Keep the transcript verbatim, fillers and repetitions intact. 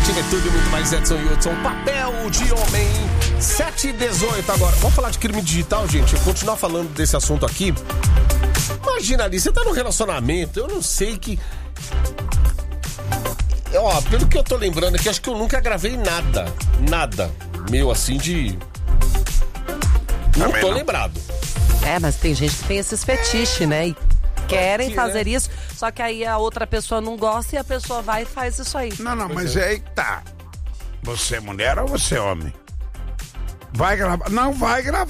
Ativa tudo e muito mais. Edson e Hudson, papel de homem. sete e dezoito agora. Vamos falar de crime digital, gente. Eu vou continuar falando desse assunto aqui. Imagina ali, você tá num relacionamento, eu não sei que... Ó, pelo que eu tô lembrando aqui, acho que eu nunca gravei nada. Nada. Meu, assim, de... Não Também tô não. lembrado. É, mas tem gente que tem esses fetiches, né? E querem que, fazer né? isso, só que aí a outra pessoa não gosta e a pessoa vai e faz isso aí. Não, não, Pois mas é. é aí que tá. Você é mulher ou você é homem? Vai gravar? Não vai gravar.